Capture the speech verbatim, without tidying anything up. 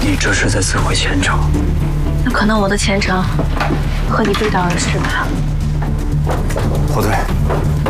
你这是在自毁前程。 那可能我的前程和你背道而驰吧。 后退。